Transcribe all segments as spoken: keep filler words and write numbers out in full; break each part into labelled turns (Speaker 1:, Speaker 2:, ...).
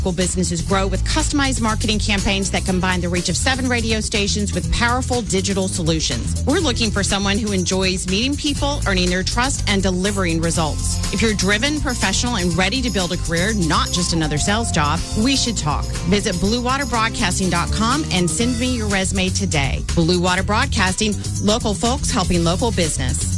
Speaker 1: Local businesses grow with customized marketing campaigns that combine the reach of seven radio stations with powerful digital solutions. We're looking for someone who enjoys meeting people, earning their trust, and delivering results. If you're driven, professional, and ready to build a career, not just another sales job, we should talk. Visit blue water broadcasting dot com and send me your resume today. Blue Water Broadcasting, local folks helping local business.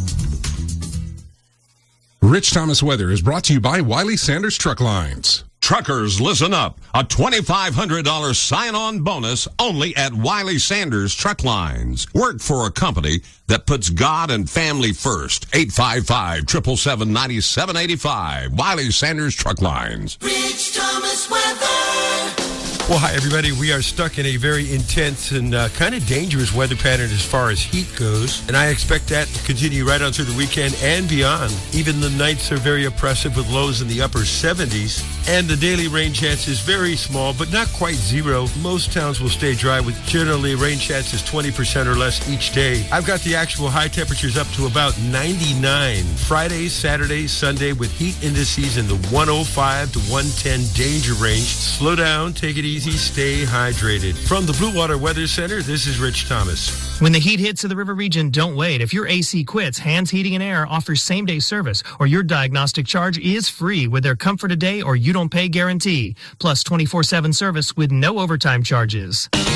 Speaker 2: Rich Thomas Weather is brought to you by Wiley Sanders Truck Lines.
Speaker 3: Truckers, listen up. A twenty-five hundred dollars sign-on bonus only at Wiley Sanders Truck Lines. Work for a company that puts God and family first. eight five five, seven seven seven, nine seven eight five. Wiley Sanders Truck Lines.
Speaker 4: Rich Thomas Weather.
Speaker 5: Well, hi, everybody. We are stuck in a very intense and uh, kind of dangerous weather pattern as far as heat goes, and I expect that to continue right on through the weekend and beyond. Even the nights are very oppressive with lows in the upper seventies, and the daily rain chance is very small, but not quite zero. Most towns will stay dry with generally rain chances twenty percent or less each day. I've got the actual high temperatures up to about ninety-nine. Friday, Saturday, Sunday with heat indices in the one oh five to one ten danger range. Slow down, take it easy, stay hydrated. From the Blue Water Weather Center, this is Rich Thomas.
Speaker 6: When the heat hits to the river region, don't wait. If your A C quits, Hands Heating and Air offers same-day service, or your diagnostic charge is free with their Comfort a Day or You Don't Pay guarantee, plus twenty-four seven service with no overtime charges.